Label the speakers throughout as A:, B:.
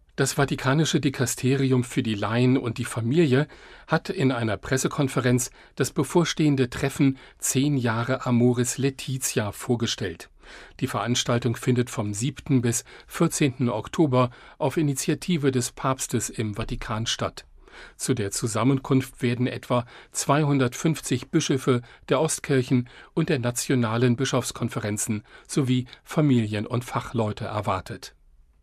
A: Das Vatikanische Dikasterium für die Laien und die Familie hat in einer Pressekonferenz das bevorstehende Treffen 10 Jahre Amoris Laetitia vorgestellt. Die Veranstaltung findet vom 7. bis 14. Oktober auf Initiative des Papstes im Vatikan statt. Zu der Zusammenkunft werden etwa 250 Bischöfe der Ostkirchen und der nationalen Bischofskonferenzen sowie Familien- und Fachleute erwartet.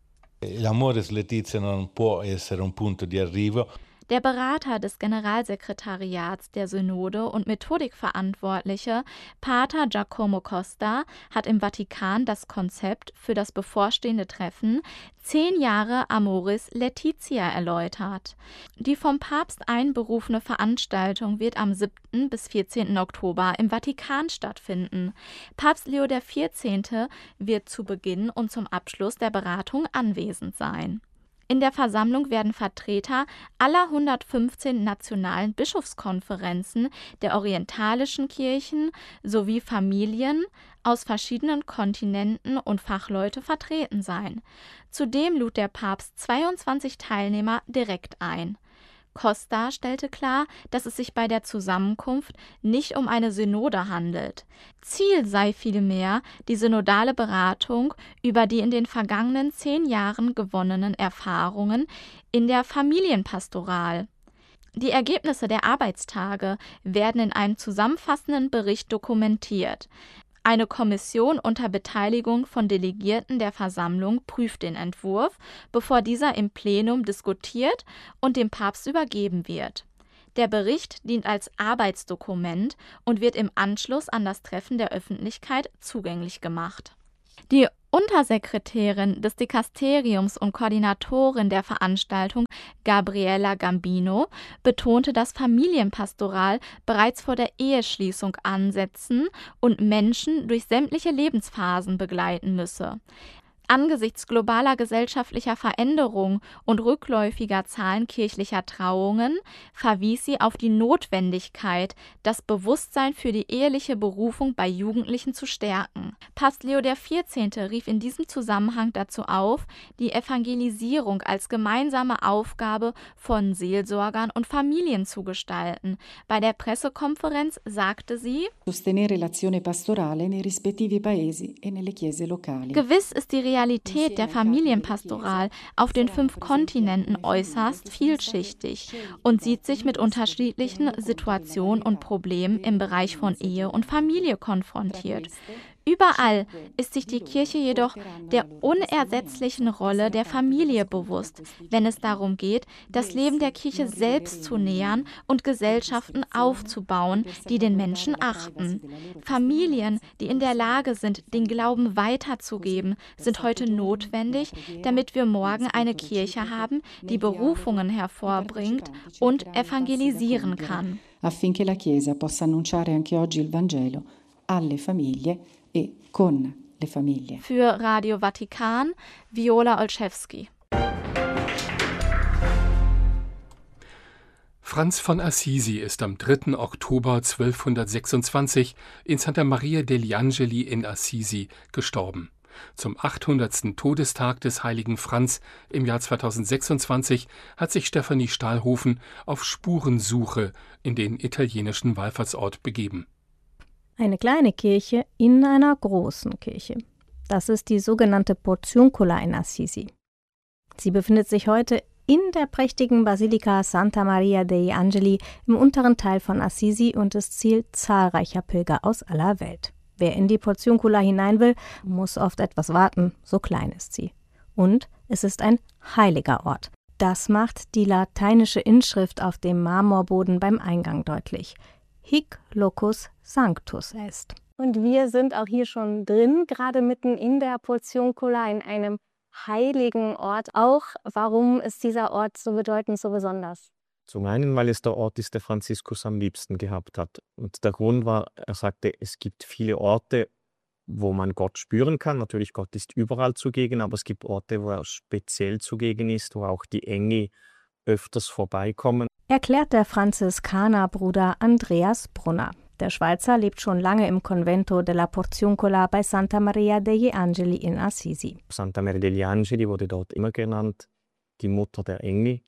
B: L'Amoris Laetitia non può essere un punto di arrivo.
C: Der Berater des Generalsekretariats der Synode und Methodikverantwortliche, Pater Giacomo Costa, hat im Vatikan das Konzept für das bevorstehende Treffen 10 Jahre Amoris Laetitia erläutert. Die vom Papst einberufene Veranstaltung wird am 7. bis 14. Oktober im Vatikan stattfinden. Papst Leo XIV. Wird zu Beginn und zum Abschluss der Beratung anwesend sein. In der Versammlung werden Vertreter aller 115 nationalen Bischofskonferenzen der orientalischen Kirchen sowie Familien aus verschiedenen Kontinenten und Fachleute vertreten sein. Zudem lud der Papst 22 Teilnehmer direkt ein. Costa stellte klar, dass es sich bei der Zusammenkunft nicht um eine Synode handelt. Ziel sei vielmehr die synodale Beratung über die in den vergangenen 10 Jahren gewonnenen Erfahrungen in der Familienpastoral. Die Ergebnisse der Arbeitstage werden in einem zusammenfassenden Bericht dokumentiert. Eine Kommission unter Beteiligung von Delegierten der Versammlung prüft den Entwurf, bevor dieser im Plenum diskutiert und dem Papst übergeben wird. Der Bericht dient als Arbeitsdokument und wird im Anschluss an das Treffen der Öffentlichkeit zugänglich gemacht. Die Untersekretärin des Dikasteriums und Koordinatorin der Veranstaltung, Gabriella Gambino, betonte, dass Familienpastoral bereits vor der Eheschließung ansetzen und Menschen durch sämtliche Lebensphasen begleiten müsse. Angesichts globaler gesellschaftlicher Veränderungen und rückläufiger Zahlen kirchlicher Trauungen verwies sie auf die Notwendigkeit, das Bewusstsein für die eheliche Berufung bei Jugendlichen zu stärken. Papst Leo XIV. Rief in diesem Zusammenhang dazu auf, die Evangelisierung als gemeinsame Aufgabe von Seelsorgern und Familien zu gestalten. Bei der Pressekonferenz sagte sie:
D: Sostenere l'azione pastorale nei rispettivi paesi e nelle chiese locali.
C: Gewiss ist die Realität der Familienpastoral auf den 5 Kontinenten äußerst vielschichtig und sieht sich mit unterschiedlichen Situationen und Problemen im Bereich von Ehe und Familie konfrontiert. Überall ist sich die Kirche jedoch der unersetzlichen Rolle der Familie bewusst, wenn es darum geht, das Leben der Kirche selbst zu nähern und Gesellschaften aufzubauen, die den Menschen achten. Familien, die in der Lage sind, den Glauben weiterzugeben, sind heute notwendig, damit wir morgen eine Kirche haben, die Berufungen hervorbringt und evangelisieren kann.
D: Affinché la Chiesa possa annunciare anche oggi il Vangelo alle famiglie e con le famiglie.
C: Für Radio Vatikan, Viola Olszewski.
A: Franz von Assisi ist am 3. Oktober 1226 in Santa Maria degli Angeli in Assisi gestorben. Zum 800. Todestag des heiligen Franz im Jahr 2026 hat sich Stefanie Stahlhofen auf Spurensuche in den italienischen Wallfahrtsort begeben.
E: Eine kleine Kirche in einer großen Kirche. Das ist die sogenannte Porziuncula in Assisi. Sie befindet sich heute in der prächtigen Basilika Santa Maria degli Angeli im unteren Teil von Assisi und ist Ziel zahlreicher Pilger aus aller Welt. Wer in die Porziuncula hinein will, muss oft etwas warten, so klein ist sie. Und es ist ein heiliger Ort. Das macht die lateinische Inschrift auf dem Marmorboden beim Eingang deutlich. Hic locus sanctus est.
F: Und wir sind auch hier schon drin, gerade mitten in der Porziuncula, in einem heiligen Ort. Auch warum ist dieser Ort so bedeutend, so besonders?
G: Zum einen, weil es der Ort ist, der Franziskus am liebsten gehabt hat. Und der Grund war, er sagte, es gibt viele Orte, wo man Gott spüren kann. Natürlich, Gott ist überall zugegen, aber es gibt Orte, wo er speziell zugegen ist, wo auch die Engel öfters vorbeikommen.
E: Erklärt der Franziskanerbruder Andreas Brunner. Der Schweizer lebt schon lange im Convento della Porziuncula bei Santa Maria degli Angeli in Assisi.
G: Santa Maria degli Angeli wurde dort immer genannt, die Mutter der Engel.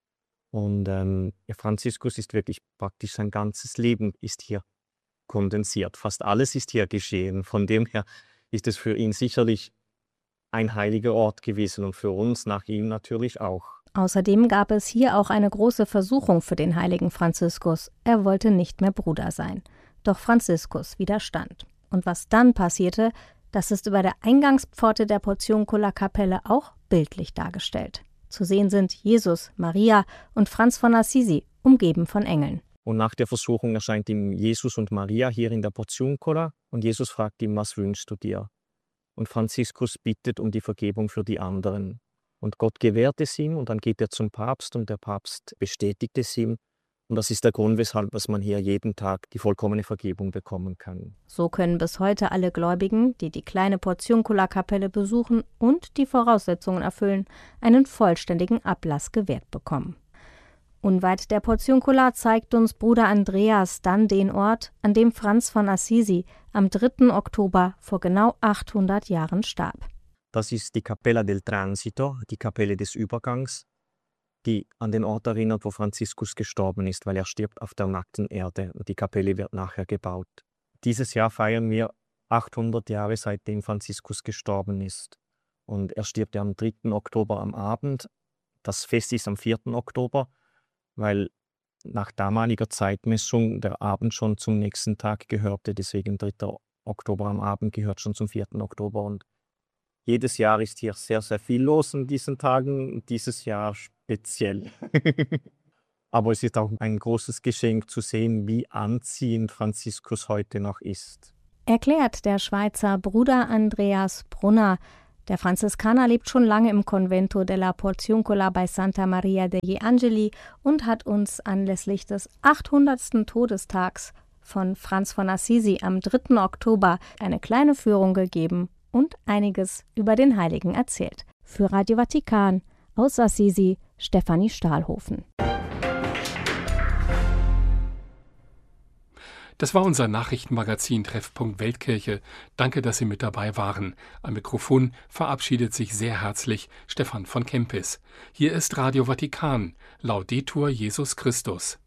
G: Und Franziskus ist wirklich praktisch, sein ganzes Leben ist hier kondensiert. Fast alles ist hier geschehen. Von dem her ist es für ihn sicherlich ein heiliger Ort gewesen und für uns nach ihm natürlich auch.
E: Außerdem gab es hier auch eine große Versuchung für den heiligen Franziskus. Er wollte nicht mehr Bruder sein. Doch Franziskus widerstand. Und was dann passierte, das ist über der Eingangspforte der Portiuncula-Kapelle auch bildlich dargestellt. Zu sehen sind Jesus, Maria und Franz von Assisi, umgeben von Engeln.
G: Und nach der Versuchung erscheint ihm Jesus und Maria hier in der Portiuncula und Jesus fragt ihn, was wünschst du dir? Und Franziskus bittet um die Vergebung für die anderen. Und Gott gewährt es ihm und dann geht er zum Papst und der Papst bestätigt es ihm. Und das ist der Grund, weshalb man hier jeden Tag die vollkommene Vergebung bekommen kann.
E: So können bis heute alle Gläubigen, die die kleine Portiuncula-Kapelle besuchen und die Voraussetzungen erfüllen, einen vollständigen Ablass gewährt bekommen. Unweit der Portiuncula zeigt uns Bruder Andreas dann den Ort, an dem Franz von Assisi am 3. Oktober vor genau 800 Jahren starb.
G: Das ist die Cappella del Transito, die Kapelle des Übergangs, die an den Ort erinnert, wo Franziskus gestorben ist, weil er stirbt auf der nackten Erde und die Kapelle wird nachher gebaut. Dieses Jahr feiern wir 800 Jahre, seitdem Franziskus gestorben ist. Und er stirbt ja am 3. Oktober am Abend. Das Fest ist am 4. Oktober, weil nach damaliger Zeitmessung der Abend schon zum nächsten Tag gehörte. Deswegen 3. Oktober am Abend gehört schon zum 4. Oktober. Und jedes Jahr ist hier sehr, sehr viel los in diesen Tagen. Dieses Jahr speziell. Aber es ist auch ein großes Geschenk zu sehen, wie anziehend Franziskus heute noch ist.
E: Erklärt der Schweizer Bruder Andreas Brunner. Der Franziskaner lebt schon lange im Convento della Portiuncula bei Santa Maria degli Angeli und hat uns anlässlich des 800. Todestags von Franz von Assisi am 3. Oktober eine kleine Führung gegeben und einiges über den Heiligen erzählt. Für Radio Vatikan aus Assisi, Stefanie Stahlhofen.
A: Das war unser Nachrichtenmagazin Treffpunkt Weltkirche. Danke, dass Sie mit dabei waren. Am Mikrofon verabschiedet sich sehr herzlich Stefan von Kempis. Hier ist Radio Vatikan. Laudetur Jesus Christus.